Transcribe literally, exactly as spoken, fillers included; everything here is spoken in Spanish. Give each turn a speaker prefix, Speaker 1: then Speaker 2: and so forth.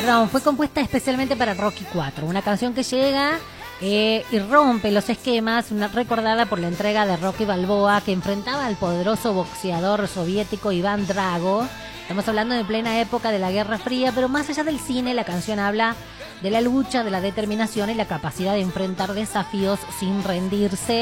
Speaker 1: Underground fue compuesta especialmente para Rocky cuatro, una canción que llega eh, y rompe los esquemas, una, recordada por la entrega de Rocky Balboa, que enfrentaba al poderoso boxeador soviético Iván Drago. Estamos hablando de plena época de la Guerra Fría, pero más allá del cine, la canción habla de la lucha, de la determinación y la capacidad de enfrentar desafíos sin rendirse.